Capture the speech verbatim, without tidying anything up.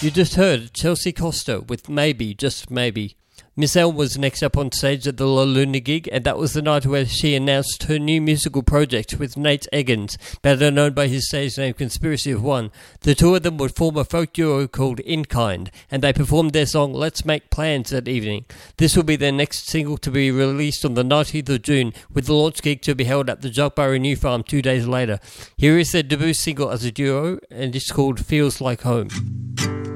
You just heard Chelsea Costa with Maybe, Just Maybe. Miss L was next up on stage at the La Luna gig, and that was the night where she announced her new musical project with Nate Eggins, better known by his stage name Conspiracy of One. The two of them would form a folk duo called In Kind, and they performed their song Let's Make Plans that evening. This will be their next single to be released on the nineteenth of June, with the launch gig to be held at the Jugburra New Farm two days later. Here is their debut single as a duo, and it's called Feels Like Home.